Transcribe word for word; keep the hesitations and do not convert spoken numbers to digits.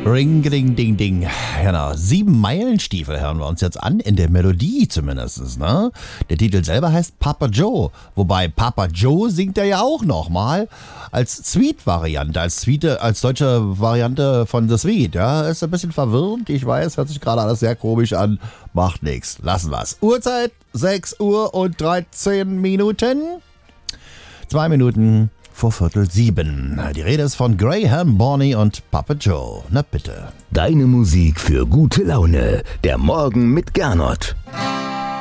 Ring, ding, ding, ding. Genau. Sieben Meilenstiefel hören wir uns jetzt an, in der Melodie zumindest, ne? Der Titel selber heißt Papa Joe, wobei Papa Joe singt er ja auch nochmal als Sweet-Variante, als, Sweet, als deutsche Variante von The Sweet, ja? Ist ein bisschen verwirrend, ich weiß, hört sich gerade alles sehr komisch an, macht nichts, lassen wir's. Uhrzeit sechs Uhr und dreizehn Minuten, zwei Minuten vor Viertel sieben. Die Rede ist von Graham Borney und Papa Joe. Na bitte. Deine Musik für gute Laune. Der Morgen mit Gernot.